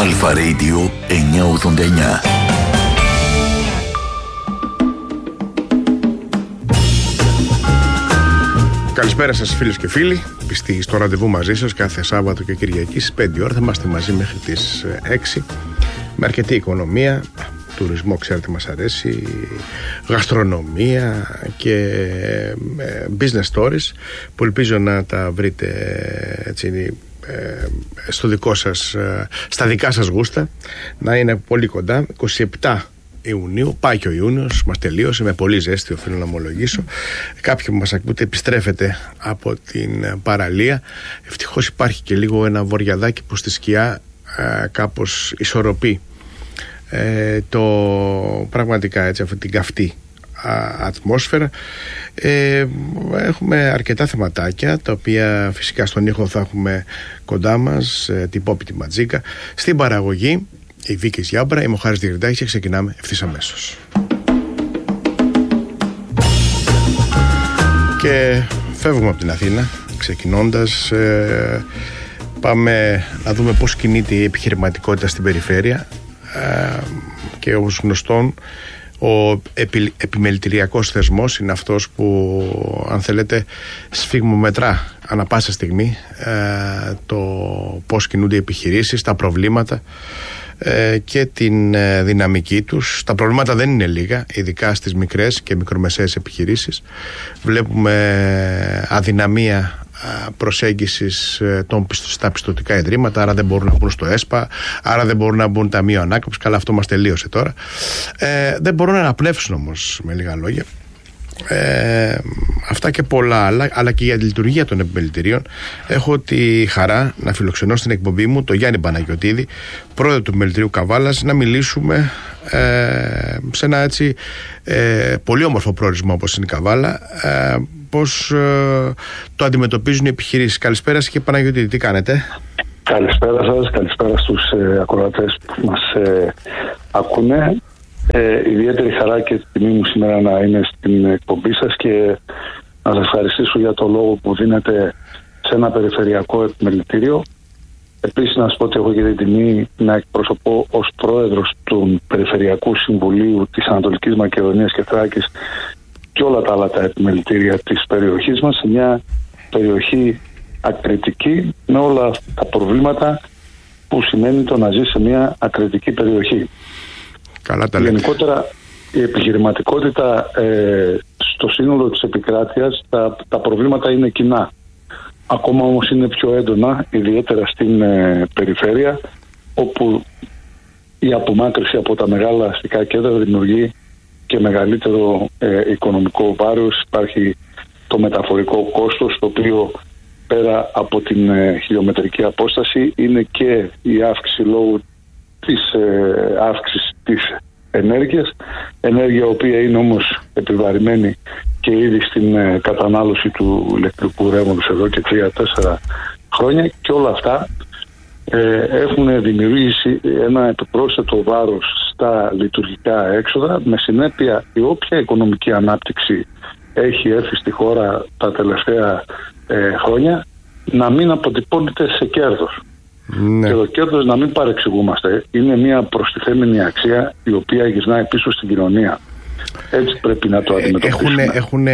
Αλφα Radio 989. Καλησπέρα σας φίλες και φίλοι. Πιστοί στο ραντεβού μαζί σας κάθε Σάββατο και Κυριακή στις 5 ώρα. Θα είμαστε μαζί μέχρι τις 6 με αρκετή οικονομία. Τουρισμό, ξέρετε, μας αρέσει, γαστρονομία και business stories που ελπίζω να τα βρείτε έτσι, στο δικό σας, στα δικά σας γούστα, να είναι πολύ κοντά. 27 Ιουνίου, πάει και ο Ιούνιος, μας τελείωσε με πολύ ζέστη, οφείλω να ομολογήσω. Κάποιοι που μας ακούτε επιστρέφετε από την παραλία. Ευτυχώς υπάρχει και λίγο ένα βοριαδάκι που στη σκιά κάπως ισορροπεί το πραγματικά έτσι, αυτή την καυτή ατμόσφαιρα. Έχουμε αρκετά θεματάκια, τα οποία φυσικά στον ήχο θα έχουμε κοντά μας την Πόπη τη Ματζίκα, στην παραγωγή η Βίκης Γιάμπρα, είμαι ο Χάρης Διερντάκης και ξεκινάμε ευθύς αμέσως. Και φεύγουμε από την Αθήνα, ξεκινώντας πάμε να δούμε πώς κινείται η επιχειρηματικότητα στην περιφέρεια. Και όπως γνωστόν, ο επιμελητηριακός θεσμός είναι αυτός που, αν θέλετε, σφιγμομετρά ανά πάσα στιγμή το πώς κινούνται οι επιχειρήσεις, τα προβλήματα και την δυναμική τους. Τα προβλήματα δεν είναι λίγα, ειδικά στις μικρές και μικρομεσαίες επιχειρήσεις. Βλέπουμε αδυναμία προσέγγισης στα πιστωτικά ιδρύματα, άρα δεν μπορούν να μπουν στο ΕΣΠΑ, άρα δεν μπορούν να μπουν ταμείο ανάκαμψης. Καλά, αυτό μας τελείωσε τώρα. Δεν μπορούν να αναπνεύσουν όμως, με λίγα λόγια. Αυτά και πολλά άλλα, αλλά και για τη λειτουργία των επιμελητηρίων έχω τη χαρά να φιλοξενώ στην εκπομπή μου τον Γιάννη Παναγιωτίδη, πρόεδρο του Επιμελητηρίου Καβάλας, να μιλήσουμε σε ένα έτσι πολύ όμορφο προορισμό όπως είναι η Καβάλα, πώς το αντιμετωπίζουν οι επιχειρήσεις. Καλησπέρα σας, κύριε Παναγιωτίδη, τι κάνετε? Καλησπέρα σας, καλησπέρα στους ακροατές που μας ακούνε. Ιδιαίτερη χαρά και τιμή μου σήμερα να είμαι στην εκπομπή σας και να σας ευχαριστήσω για το λόγο που δίνετε σε ένα περιφερειακό επιμελητήριο. Επίσης να σας πω ότι έχω και την τιμή να εκπροσωπώ ως πρόεδρος του Περιφερειακού Συμβουλίου της Ανατολικής Μακεδονίας και Θράκης και όλα τα άλλα τα επιμελητήρια της περιοχής μας, σε μια περιοχή ακριτική με όλα τα προβλήματα που σημαίνει το να ζει σε μια ακριτική περιοχή. Καλά τα λέτε. Γενικότερα η επιχειρηματικότητα στο σύνολο της επικράτειας, τα προβλήματα είναι κοινά. Ακόμα όμως είναι πιο έντονα, ιδιαίτερα στην περιφέρεια, όπου η απομάκρυνση από τα μεγάλα αστικά κέντρα δημιουργεί και μεγαλύτερο οικονομικό βάρος. Υπάρχει το μεταφορικό κόστος, το οποίο πέρα από την χιλιομετρική απόσταση είναι και η αύξηση λόγω της αύξησης της ενέργειας, ενέργεια η οποία είναι όμως επιβαρημένη και ήδη στην κατανάλωση του ηλεκτρικού ρεύματος εδώ και 3-4 χρόνια, και όλα αυτά έχουν δημιουργήσει ένα επιπρόσθετο βάρος στα λειτουργικά έξοδα, με συνέπεια η όποια οικονομική ανάπτυξη έχει έρθει στη χώρα τα τελευταία χρόνια να μην αποτυπώνεται σε κέρδος. Ναι. Και το κέρδος, να μην παρεξηγούμαστε, είναι μια προστιθέμενη αξία η οποία γυρνάει πίσω στην κοινωνία. Έτσι πρέπει να το αντιμετωπίσουμε. Έχουν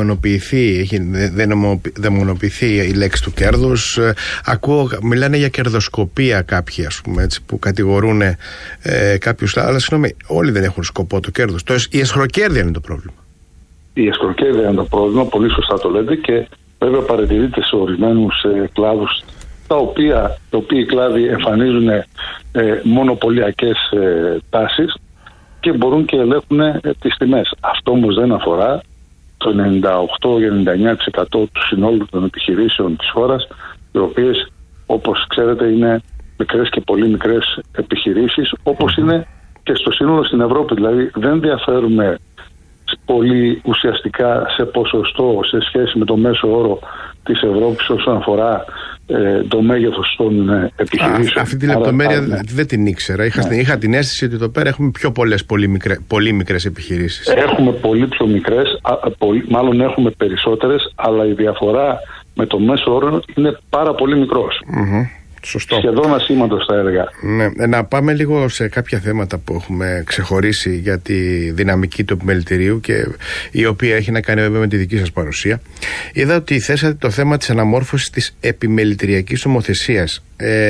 δαιμονοποιηθεί η λέξη του κέρδους. Ακούω, μιλάνε για κερδοσκοπία κάποιοι, ας πούμε, έτσι, που κατηγορούν κάποιους. Αλλά συγγνώμη, όλοι δεν έχουν σκοπό το κέρδος. Η εσχροκέρδεια είναι το πρόβλημα. Η εσχροκέρδεια είναι το πρόβλημα, πολύ σωστά το λέτε, και βέβαια παρατηρείται σε ορισμένους κλάδους, οι οποίοι κλάδοι εμφανίζουν μονοπωλιακές τάσεις και μπορούν και ελέγχουν τις τιμές. Αυτό όμως δεν αφορά το 98-99% του συνόλου των επιχειρήσεων της χώρας, οι οποίες, όπως ξέρετε, είναι μικρές και πολύ μικρές επιχειρήσεις, όπως είναι και στο σύνολο στην Ευρώπη. Δηλαδή δεν διαφέρουμε πολύ ουσιαστικά σε ποσοστό σε σχέση με το μέσο όρο της Ευρώπης όσον αφορά το μέγεθος των επιχειρήσεων. Αυτή τη λεπτομέρεια δεν την ήξερα. Είχα την αίσθηση ότι εδώ πέρα έχουμε πιο πολλές πολύ μικρές επιχειρήσεις. Έχουμε πολύ πιο μικρές, μάλλον έχουμε περισσότερες, αλλά η διαφορά με το μέσο όρο είναι πάρα πολύ μικρός. Σωστό. Σχεδόν ασήμαντος θα έλεγα. Ναι. Να πάμε λίγο σε κάποια θέματα που έχουμε ξεχωρίσει για τη δυναμική του επιμελητηρίου και η οποία έχει να κάνει βέβαια με τη δική σας παρουσία. Είδα ότι θέσατε το θέμα της αναμόρφωσης της επιμελητηριακής νομοθεσίας.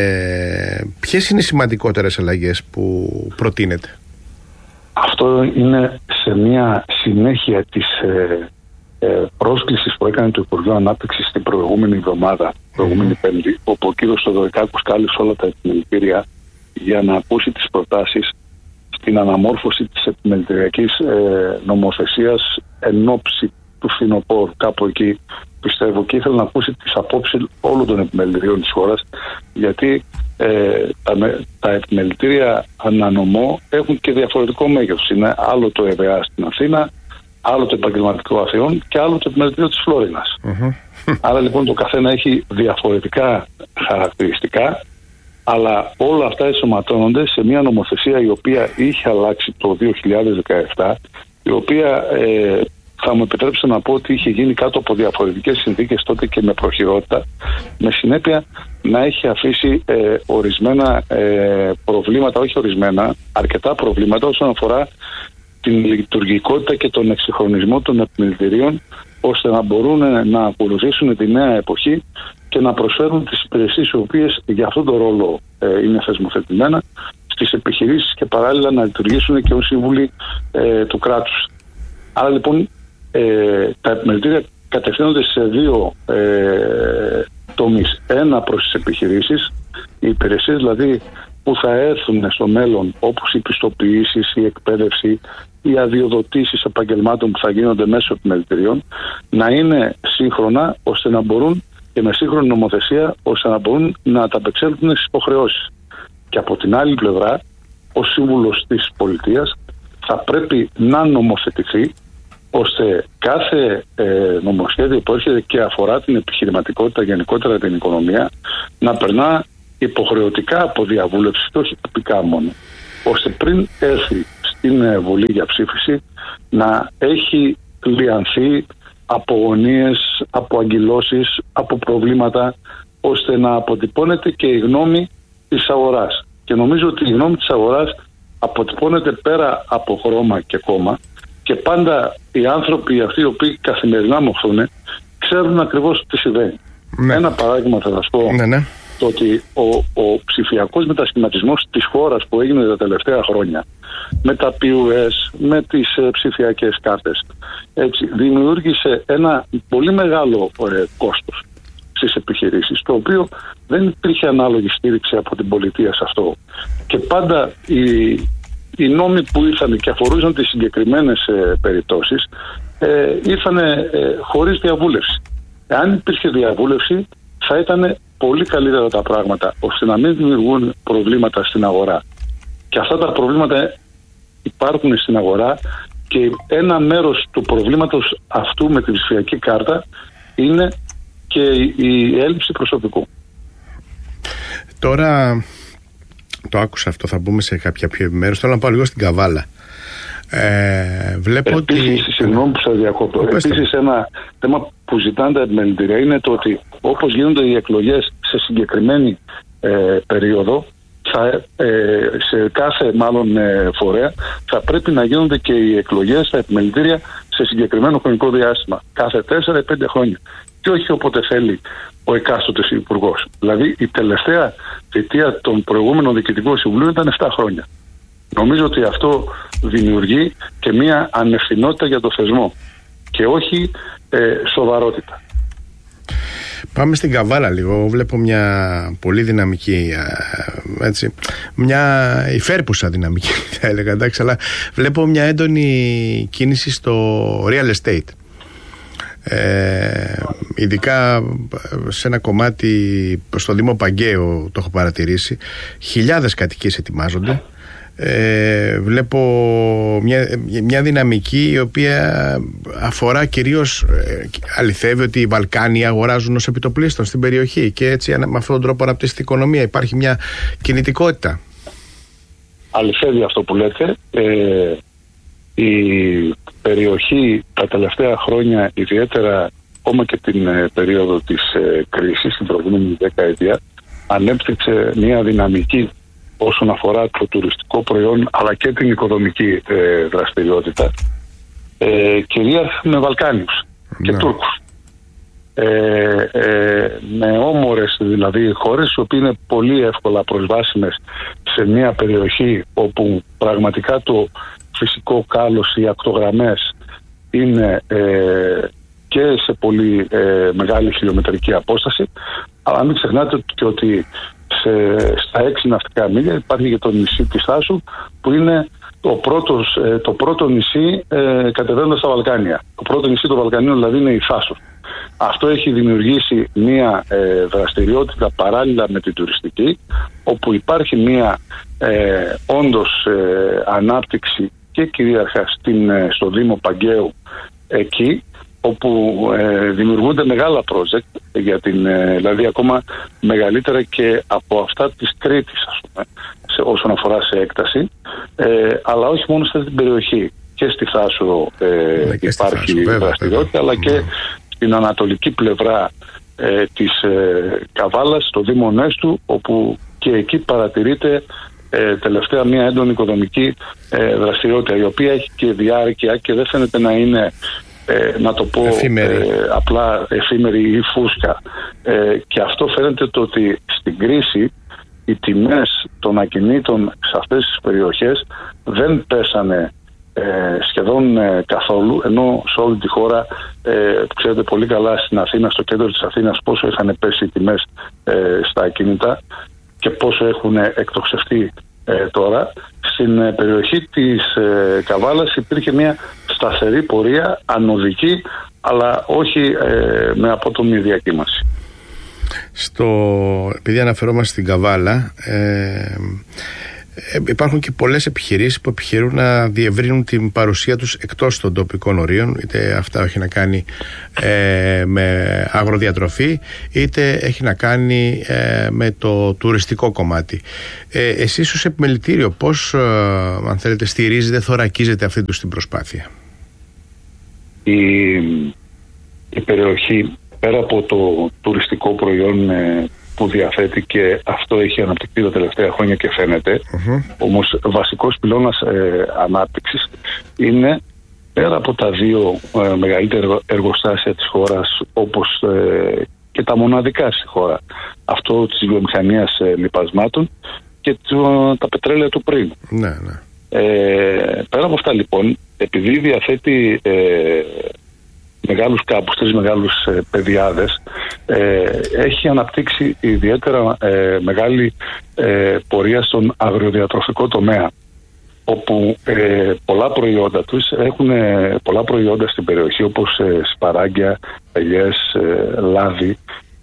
Ποιες είναι οι σημαντικότερες αλλαγές που προτείνετε? Αυτό είναι σε μια συνέχεια της πρόσκλησης που έκανε το Υπουργείο Ανάπτυξης την προηγούμενη εβδομάδα, προηγούμενη Πέμπτη, όπου ο κύριος Θεοδωρικάκος κάλεσε όλα τα επιμελητήρια για να ακούσει τις προτάσεις στην αναμόρφωση της επιμελητηριακής νομοθεσίας εν ώψη του φθινοπόρου, κάπου εκεί πιστεύω, και ήθελα να ακούσει τις απόψεις όλων των επιμελητηρίων της χώρας, γιατί τα επιμελητήρια ανανομό έχουν και διαφορετικό μέγεθος. Είναι άλλο το ΕΒΑ στην Αθήνα, άλλο το επαγγελματικό Αθηνών και άλλο το επιμελητήριο της Φλόρινας. Άρα λοιπόν το καθένα έχει διαφορετικά χαρακτηριστικά, αλλά όλα αυτά ενσωματώνονται σε μια νομοθεσία η οποία είχε αλλάξει το 2017, η οποία θα μου επιτρέψετε να πω ότι είχε γίνει κάτω από διαφορετικές συνθήκες τότε και με προχειρότητα, με συνέπεια να έχει αφήσει ορισμένα προβλήματα, όχι ορισμένα, αρκετά προβλήματα όσον αφορά την λειτουργικότητα και τον εξυγχρονισμό των επιμελητηρίων, ώστε να μπορούν να ακολουθήσουν τη νέα εποχή και να προσφέρουν τις υπηρεσίες οι οποίες για αυτόν τον ρόλο είναι θεσμοθετημένα στις επιχειρήσεις και παράλληλα να λειτουργήσουν και ως σύμβουλοι του κράτους. Άρα λοιπόν τα επιμελητήρια κατευθύνονται σε δύο τομείς. Ένα προς τις επιχειρήσεις, οι υπηρεσίες δηλαδή που θα έρθουν στο μέλλον, όπως οι πιστοποιήσεις, η εκπαίδευση, οι αδειοδοτήσεις επαγγελμάτων που θα γίνονται μέσω επιμελητηρίων, να είναι σύγχρονα ώστε να μπορούν και με σύγχρονη νομοθεσία ώστε να μπορούν να ανταπεξέλθουν στις υποχρεώσεις. Και από την άλλη πλευρά, ως σύμβουλος της πολιτείας θα πρέπει να νομοθετηθεί ώστε κάθε νομοσχέδιο που έρχεται και αφορά την επιχειρηματικότητα, γενικότερα την οικονομία, να περνά υποχρεωτικά από διαβούλευση και όχι τυπικά μόνο, ώστε πριν έρθει στην Βουλή για ψήφιση να έχει λιανθεί από γωνίες, από αγκυλώσεις, από προβλήματα, ώστε να αποτυπώνεται και η γνώμη της αγοράς. Και νομίζω ότι η γνώμη της αγοράς αποτυπώνεται πέρα από χρώμα και κόμμα, και πάντα οι άνθρωποι αυτοί οι οποίοι καθημερινά μοχθούν ξέρουν ακριβώς τι συμβαίνει. Ναι. Ένα παράδειγμα θα σας πω. Ναι. Το ότι ο ψηφιακός μετασχηματισμός της χώρας που έγινε τα τελευταία χρόνια με τα POS, με τις ψηφιακές κάρτες, έτσι, δημιούργησε ένα πολύ μεγάλο κόστος στις επιχειρήσεις, το οποίο δεν υπήρχε ανάλογη στήριξη από την πολιτεία σε αυτό. Και πάντα οι νόμοι που ήρθαν και αφορούσαν τις συγκεκριμένες περιπτώσεις ήρθαν χωρίς διαβούλευση. Αν υπήρχε διαβούλευση θα ήταν πολύ καλύτερα τα πράγματα, ώστε να μην δημιουργούν προβλήματα στην αγορά. Και αυτά τα προβλήματα υπάρχουν στην αγορά και ένα μέρος του προβλήματος αυτού με την ψηφιακή κάρτα είναι και η έλλειψη προσωπικού. Τώρα το άκουσα αυτό, θα μπούμε σε κάποια πιο επιμέρους. Θέλω να πάω λίγο στην Καβάλα. Βλέπω επίσης, ότι... συγγνώμη που σας διακόπτω. Επίσης ένα θέμα που ζητάνε τα επιμελητήρια είναι το ότι όπως γίνονται οι εκλογές σε συγκεκριμένη περίοδο, σε κάθε μάλλον φορέα θα πρέπει να γίνονται και οι εκλογές στα επιμελητήρια σε συγκεκριμένο χρονικό διάστημα, κάθε 4-5 χρόνια, και όχι όποτε θέλει ο εκάστοτε υπουργός. Δηλαδή η τελευταία θητεία των προηγούμενων διοικητικών συμβουλίων ήταν 7 χρόνια. Νομίζω ότι αυτό δημιουργεί και μια ανευθυνότητα για το θεσμό και όχι σοβαρότητα. Πάμε στην Καβάλα λίγο. Βλέπω μια πολύ δυναμική, έτσι, μια υφέρπουσα δυναμική θα έλεγα, εντάξει, αλλά βλέπω μια έντονη κίνηση στο real estate. Ειδικά σε ένα κομμάτι στο Δήμο Παγκαίο το έχω παρατηρήσει, χιλιάδες κατοικίες ετοιμάζονται. Βλέπω μια δυναμική η οποία αφορά κυρίως, αληθεύει ότι οι Βαλκάνοι αγοράζουν ως επιτοπλίστων στην περιοχή και έτσι με αυτόν τον τρόπο αναπτύσσεται η οικονομία, υπάρχει μια κινητικότητα. Αληθεύει αυτό που λέτε. Η περιοχή τα τελευταία χρόνια, ιδιαίτερα ακόμα και την περίοδο της κρίσης, την προηγούμενη δεκαετία, ανέπτυξε μια δυναμική όσον αφορά το τουριστικό προϊόν αλλά και την οικοδομική δραστηριότητα, κυρίαρχα με Βαλκάνιους και Τούρκους. Με όμορες δηλαδή χώρες, οι οποίες είναι πολύ εύκολα προσβάσιμες σε μια περιοχή όπου πραγματικά το φυσικό κάλος, οι ακτογραμμές είναι και σε πολύ μεγάλη χιλιομετρική απόσταση. Αλλά μην ξεχνάτε και ότι στα 6 ναυτικά μίλια υπάρχει και το νησί της Θάσου, που είναι το πρώτο νησί κατεβαίνοντας στα Βαλκάνια. Το πρώτο νησί των Βαλκανίων δηλαδή είναι η Θάσος. Αυτό έχει δημιουργήσει μια δραστηριότητα παράλληλα με την τουριστική, όπου υπάρχει μια όντως ανάπτυξη και κυρίαρχα στο Δήμο Παγκαίου εκεί, όπου δημιουργούνται μεγάλα project, δηλαδή ακόμα μεγαλύτερα και από αυτά της Κρήτης, ας πούμε, όσον αφορά σε έκταση, αλλά όχι μόνο σε αυτή την περιοχή. Και στη Θάσο υπάρχει δραστηριότητα, αλλά και στην ανατολική πλευρά της Καβάλας, στο Δήμο Νέστου, όπου και εκεί παρατηρείται τελευταία μια έντονη οικοδομική δραστηριότητα, η οποία έχει και διάρκεια και δεν φαίνεται να είναι, να το πω απλά εφήμερη ή φούσκα. Και αυτό φαίνεται το ότι στην κρίση οι τιμές των ακινήτων σε αυτές τις περιοχές δεν πέσανε σχεδόν καθόλου, ενώ σε όλη τη χώρα, ξέρετε πολύ καλά στην Αθήνα, στο κέντρο της Αθήνας, πόσο είχαν πέσει οι τιμές στα ακίνητα και πόσο έχουν εκτοξευτεί τώρα. Στην περιοχή της Καβάλας υπήρχε μια σταθερή πορεία, ανωδική, αλλά όχι με απότομη διακύμανση. Επειδή αναφερόμαστε στην Καβάλα, υπάρχουν και πολλές επιχειρήσεις που επιχειρούν να διευρύνουν την παρουσία τους εκτός των τοπικών ορίων, είτε αυτά έχει να κάνει με αγροδιατροφή, είτε έχει να κάνει με το τουριστικό κομμάτι. Εσείς ως επιμελητήριο πώς, αν θέλετε, στηρίζετε, θωρακίζετε αυτή τους την προσπάθεια? Η περιοχή, πέρα από το τουριστικό προϊόν που διαθέτει, και αυτό έχει αναπτυχθεί τα τελευταία χρόνια και φαίνεται, όμως βασικός πυλώνας ανάπτυξης είναι, πέρα από τα δύο μεγαλύτερα εργοστάσια της χώρας, όπως και τα μοναδικά στη χώρα, αυτό της βιομηχανίας λιπασμάτων και τα πετρέλαια του πριν. Ναι. Πέρα από αυτά λοιπόν, επειδή διαθέτει μεγάλους κάμπους, 3 μεγάλους παιδιάδες, έχει αναπτύξει ιδιαίτερα μεγάλη πορεία στον αγροδιατροφικό τομέα, όπου πολλά προϊόντα τους έχουν πολλά προϊόντα στην περιοχή, όπως σπαράγγια, ελιές, λάδι,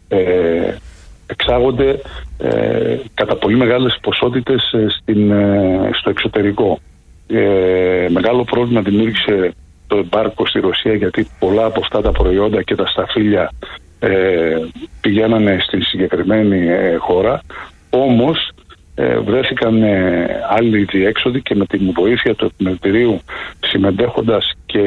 εξάγονται κατά πολύ μεγάλες ποσότητες στο εξωτερικό. Μεγάλο πρόβλημα δημιούργησε το εμπάρκο στη Ρωσία, γιατί πολλά από αυτά τα προϊόντα και τα σταφύλια πηγαίνανε στην συγκεκριμένη χώρα. Όμως βρέθηκαν άλλοι διέξοδοι και με την βοήθεια του επιμελητηρίου, συμμετέχοντας και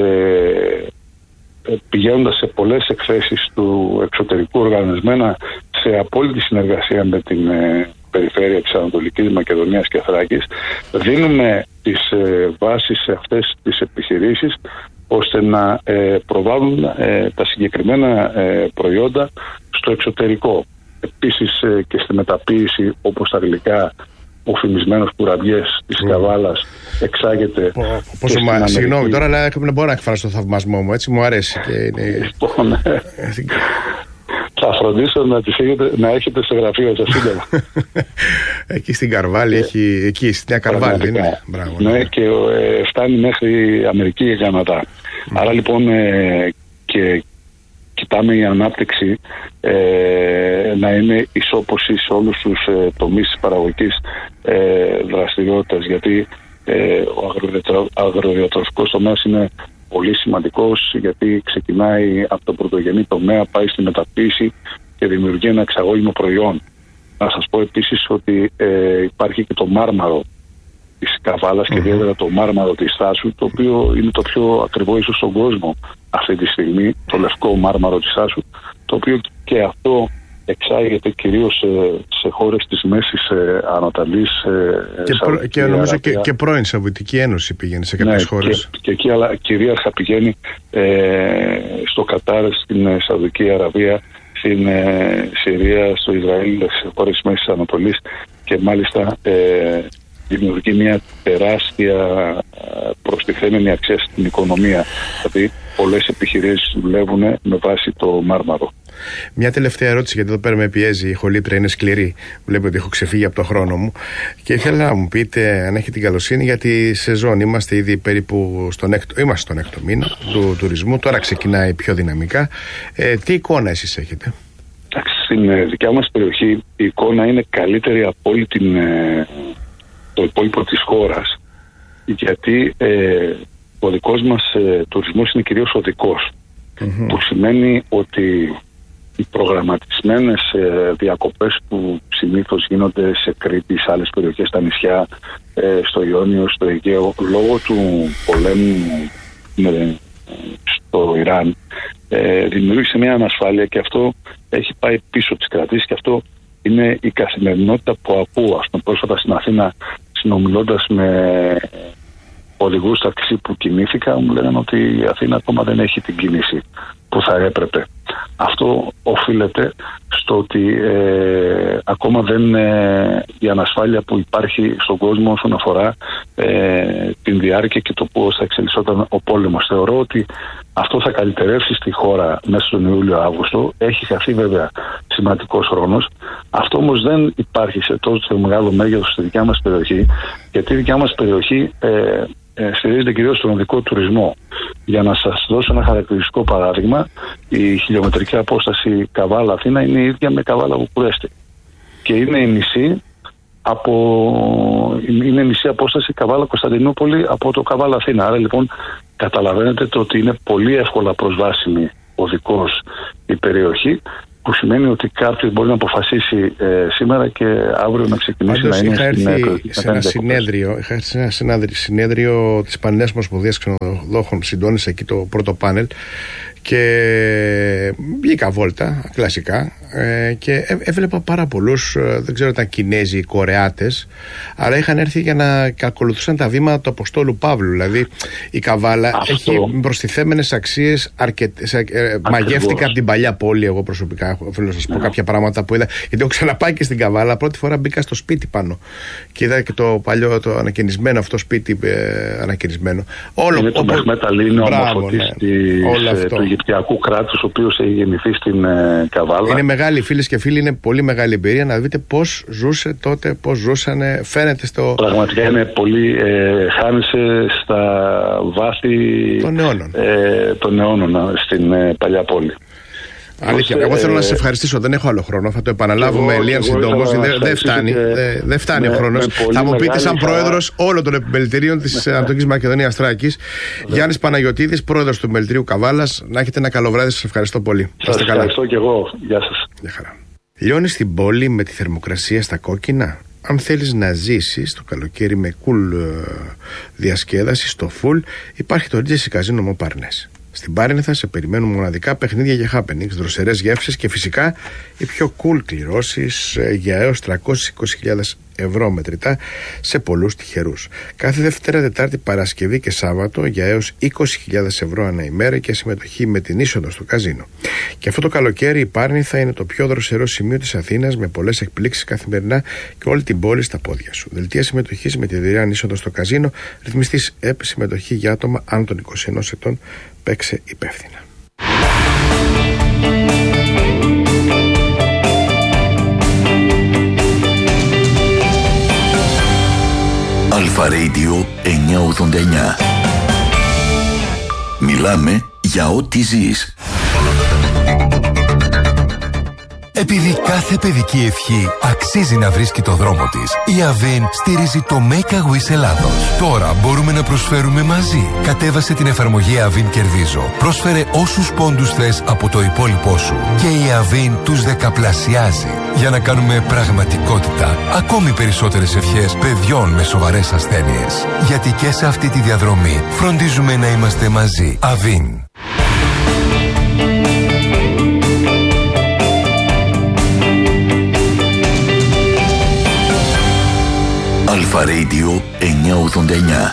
πηγαίνοντας σε πολλές εκθέσεις του εξωτερικού, οργανισμένα σε απόλυτη συνεργασία με την περιφέρεια της Ανατολικής Μακεδονίας και Θράκης, δίνουμε τις βάσεις σε αυτές τις επιχειρήσεις, ώστε να προβάλλουν τα συγκεκριμένα προϊόντα στο εξωτερικό. Επίσης και στη μεταποίηση, όπως τα γλυκά, ο φημισμένος κουραβιές της Καβάλας εξάγεται. Συγγνώμη τώρα, αλλά δεν μπορώ να εκφράσω το θαυμασμό μου, έτσι μου αρέσει. Λοιπόν, θα φροντίσω να έχετε στο γραφείο σας σύντομα. Εκεί στην Καρβάλη, εκεί στην Νέα Καρβάλη είναι. Ναι, και φτάνει μέχρι Αμερική και Καναδά. Άρα λοιπόν και κοιτάμε η ανάπτυξη να είναι ισόποση σε όλους τους τομείς της παραγωγικής δραστηριότητας, γιατί ο αγροδιατροφικός τομέας είναι πολύ σημαντικός, γιατί ξεκινάει από το πρωτογενή τομέα, πάει στη μεταποίηση και δημιουργεί ένα εξαγώγημο προϊόν. Να σας πω επίσης ότι υπάρχει και το μάρμαρο της Καβάλας και ιδιαίτερα το μάρμαρο της Θάσου, το οποίο είναι το πιο ακριβό ίσως στον κόσμο αυτή τη στιγμή, το λευκό μάρμαρο της Θάσου, το οποίο και αυτό εξάγεται κυρίως σε χώρες της Μέσης Ανατολής. Και νομίζω και πρώην Σοβιετική Ένωση πηγαίνει σε κάποιες χώρες. Και εκεί, αλλά κυρίαρχα πηγαίνει στο Κατάρ, στην Σαουδική Αραβία, στην Συρία, στο Ισραήλ, σε χώρες της Μέσης Ανατολής, και μάλιστα δημιουργεί μια τεράστια προστιθέμενη αξία στην οικονομία. Δηλαδή πολλές επιχειρήσεις δουλεύουν με βάση το μάρμαρο. Μια τελευταία ερώτηση, γιατί εδώ πέρα με πιέζει, η χολήτρα είναι σκληρή. Βλέπω ότι έχω ξεφύγει από το χρόνο μου. Και ήθελα να μου πείτε, αν έχετε την καλοσύνη, για τη σεζόν. Είμαστε ήδη περίπου στον έκτο μήνα του τουρισμού. Τώρα ξεκινάει πιο δυναμικά. Τι εικόνα εσείς έχετε? Στην δικιά μας περιοχή η εικόνα είναι καλύτερη από όλη το υπόλοιπο της χώρας, γιατί ο δικός μας τουρισμός είναι κυρίως οδικός, που σημαίνει ότι οι προγραμματισμένες διακοπές που συνήθως γίνονται σε Κρήτη, σε άλλες περιοχές, στα νησιά, στο Ιόνιο, στο Αιγαίο, λόγω του πολέμου στο Ιράν, δημιούργησε μια ανασφάλεια, και αυτό έχει πάει πίσω τις κρατήσεις, και αυτό είναι η καθημερινότητα που ακούω. Πρόσφατα στην Αθήνα, συνομιλώντας με οδηγούς ταξί που κινήθηκα, μου λέγανε ότι η Αθήνα ακόμα δεν έχει την κίνηση που θα έπρεπε. Αυτό οφείλεται στο ότι ακόμα δεν η ανασφάλεια που υπάρχει στον κόσμο όσον αφορά την διάρκεια και το πώς θα εξελισσόταν ο πόλεμος. Θεωρώ ότι αυτό θα καλυτερεύσει στη χώρα μέσα στον Ιούλιο-Αύγουστο. Έχει χαθεί βέβαια σημαντικός χρόνος. Αυτό όμως δεν υπάρχει σε τόσο μεγάλο μέγεθος στη δικιά μας περιοχή, γιατί η δικιά μας περιοχή στηρίζεται κυρίως στον οδικό τουρισμό. Για να σας δώσω ένα χαρακτηριστικό παράδειγμα, η χιλιομετρική απόσταση Καβάλα-Αθήνα είναι η ίδια με Καβάλα-Βουκουρέστη. Και είναι η μισή απόσταση Καβάλα-Κωνσταντινούπολη από το Καβάλα-Αθήνα. Άρα λοιπόν καταλαβαίνετε το ότι είναι πολύ εύκολα προσβάσιμη οδικός η περιοχή, που σημαίνει ότι κάποιος μπορεί να αποφασίσει σήμερα και αύριο να ξεκινήσει. Πάντως, να είναι είχα έρθει σε ένα συνέδριο της Πανελλήνιας Ομοσπονδίας Ξενοδόχων, συντόνισα εκεί το πρώτο πάνελ και βγήκα βόλτα κλασικά και έβλεπα πάρα πολλούς, δεν ξέρω, ήταν Κινέζοι, Κορεάτες, αλλά είχαν έρθει για να ακολουθούσαν τα βήματα του Αποστόλου Παύλου. Δηλαδή η Καβάλα έχει προστιθέμενες αξίες αρκετές. Μαγεύτηκα από την παλιά πόλη, εγώ προσωπικά θέλω να σας πω κάποια πράγματα που είδα, γιατί έχω ξαναπάει και στην Καβάλα. Πρώτη φορά μπήκα στο σπίτι πάνω και είδα και το παλιό, το ανακαινισμένο αυτό σπίτι, ανακαινισμένο. Είναι το Μεχμέτ Αλή, ο ομοφωτής του Αιγυπτιακού κράτους, ο οποίος έχει γεννηθεί στην Καβάλα. Είναι μεγάλη, φίλες και φίλοι, είναι πολύ μεγάλη εμπειρία να δείτε πώς ζούσε τότε, πώς ζούσανε. Φαίνεται στο. Πραγματικά είναι πολύ. Χάνησε στα βάθη των αιώνων στην παλιά πόλη. Αλήθεια. Εγώ θέλω να σας ευχαριστήσω. Δεν έχω άλλο χρόνο. Θα το επαναλάβουμε λίγα συντόμως. Δεν φτάνει ο χρόνος. Θα μου πείτε, σαν πρόεδρος όλων των επιμελητηρίων της Ανατολικής Μακεδονίας Θράκης, Γιάννης Παναγιωτίδης, πρόεδρος του επιμελητηρίου Καβάλας. Να έχετε ένα καλό βράδυ. Σας ευχαριστώ πολύ. Σας ευχαριστώ και εγώ. Γεια σας. Γεια χαρά. Λιώνεις την πόλη με τη θερμοκρασία στα κόκκινα. Αν θέλεις να ζήσεις το καλοκαίρι με cool διασκέδαση στο full, υπάρχει το Regency Casino Montparnasse. Στην Πάρνηθα σε περιμένουν μοναδικά παιχνίδια για happenings, δροσερές γεύσεις και φυσικά οι πιο cool κληρώσεις για έως 320.000 ευρώ μετρητά σε πολλούς τυχερούς. Κάθε Δευτέρα, Τετάρτη, Παρασκευή και Σάββατο για έως 20.000 ευρώ ανά ημέρα και συμμετοχή με την είσοδο στο καζίνο. Και αυτό το καλοκαίρι η Πάρνηθα είναι το πιο δροσερό σημείο της Αθήνας, με πολλές εκπλήξεις καθημερινά και όλη την πόλη στα πόδια σου. Δελτία συμμετοχής με τη δωρεάν είσοδο στο καζίνο. Ρυθμιστής ΕΠ, συμμετοχή για άτομα άνω των 21 ετών. Παίξε υπεύθυνα. Αλφα Radio 989. Μιλάμε για ό,τι ζεις. Επειδή κάθε παιδική ευχή αξίζει να βρίσκει το δρόμο της, η Avin στηρίζει το Make a Wish Ελλάδος. Τώρα μπορούμε να προσφέρουμε μαζί. Κατέβασε την εφαρμογή Avin Κερδίζω. Πρόσφερε όσους πόντους θες από το υπόλοιπό σου και η Avin τους δεκαπλασιάζει για να κάνουμε πραγματικότητα ακόμη περισσότερες ευχές παιδιών με σοβαρές ασθένειες. Γιατί και σε αυτή τη διαδρομή φροντίζουμε να είμαστε μαζί. Avin. Αλφα Radio 989.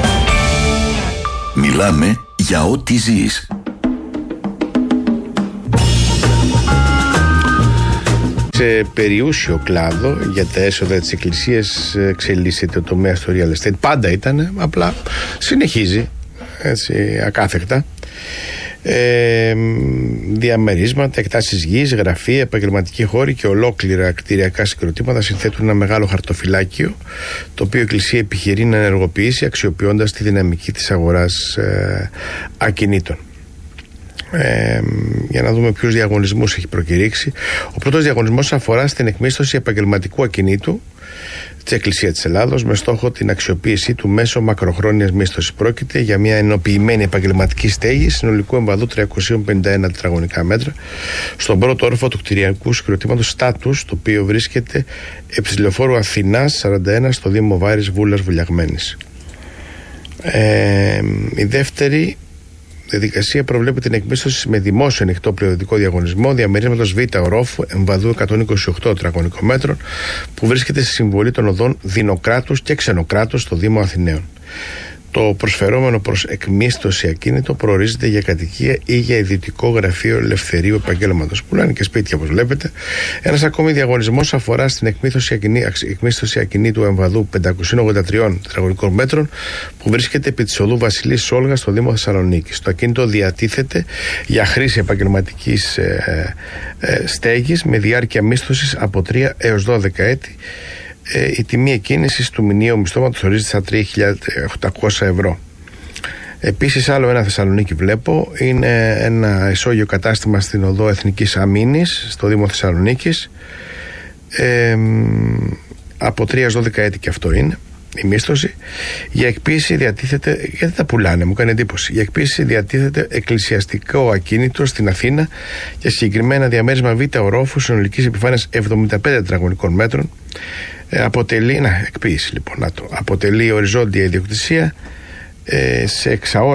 Μιλάμε για ό,τι ζεις. Σε περιούσιο κλάδο για τα έσοδα της Εκκλησίας εξελίσσεται ο τομέας του real estate. Πάντα ήταν, απλά συνεχίζει έτσι, ακάθεκτα. Διαμερίσματα, εκτάσεις γης, γραφεία, επαγγελματικοί χώροι και ολόκληρα κτηριακά συγκροτήματα συνθέτουν ένα μεγάλο χαρτοφυλάκιο, το οποίο η Εκκλησία επιχειρεί να ενεργοποιήσει αξιοποιώντας τη δυναμική της αγοράς ακινήτων. Για να δούμε ποιους διαγωνισμούς έχει προκηρύξει. Ο πρώτος διαγωνισμός αφορά στην εκμίσθωση επαγγελματικού ακινήτου της Εκκλησίας της Ελλάδος με στόχο την αξιοποίησή του μέσω μακροχρόνιας μίσθωσης. Πρόκειται για μια ενοποιημένη επαγγελματική στέγη συνολικού εμβαδού 351 τετραγωνικά μέτρα στον πρώτο όροφο του κτηριακού συγκροτήματος Στάτους, το οποίο βρίσκεται επί της λεωφόρου Αθηνάς 41 στο Δήμο Βάρης Βούλας Βουλιαγμένης. Η δεύτερη διαδικασία προβλέπει την εκμίσθωση με δημόσιο ανοιχτό πλειοδοτικό διαγωνισμό διαμερίσματος Β ορόφου εμβαδού 128 τετραγωνικών μέτρων που βρίσκεται στη συμβολή των οδών Δινοκράτους και Ξενοκράτους στο Δήμο Αθηναίων. Το προσφερόμενο προς εκμίσθωση ακίνητο προορίζεται για κατοικία ή για ιδιωτικό γραφείο ελευθερίου επαγγέλματος. Πουλάνε και σπίτια, όπως βλέπετε. Ένας ακόμη διαγωνισμός αφορά στην εκμίσθωση ακινήτου εμβαδού 583 τετραγωνικών μέτρων που βρίσκεται επί της οδού Βασιλής Σόλγα στο Δήμο Θεσσαλονίκης. Το ακίνητο διατίθεται για χρήση επαγγελματικής στέγης με διάρκεια μίσθωσης από 3 έως 12 έτη. Η τιμή εκκίνησης του μηνιαίου μισθώματος ορίζεται στα 3.800 ευρώ. Επίσης, άλλο ένα Θεσσαλονίκη βλέπω, είναι ένα ισόγειο κατάστημα στην οδό Εθνικής Αμήνης στο Δήμο Θεσσαλονίκης. Από 3 έως 12 έτη και αυτό είναι η μίσθωση. Για εκποίηση διατίθεται, γιατί τα πουλάνε, μου κάνει εντύπωση. Για εκποίηση διατίθεται εκκλησιαστικό ακίνητο στην Αθήνα για συγκεκριμένα διαμέρισμα Β ορόφου συνολικής επιφάνειας 75 τετραγωνικών μέτρων. Αποτελεί, εκποίηση λοιπόν, αποτελεί οριζόντια ιδιοκτησία σε εξαόρατο